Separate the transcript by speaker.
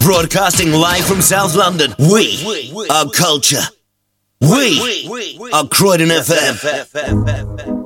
Speaker 1: Broadcasting live from South London. We are culture. We are Croydon FM.